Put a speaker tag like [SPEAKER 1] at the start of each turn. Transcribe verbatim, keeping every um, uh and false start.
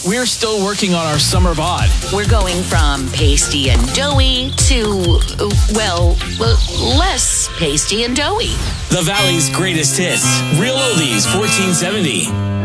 [SPEAKER 1] We're still working on our summer bod.
[SPEAKER 2] We're going from pasty and doughy to, uh, well, uh, less pasty and doughy.
[SPEAKER 1] The Valley's greatest hits. Real Oldies fourteen seventy.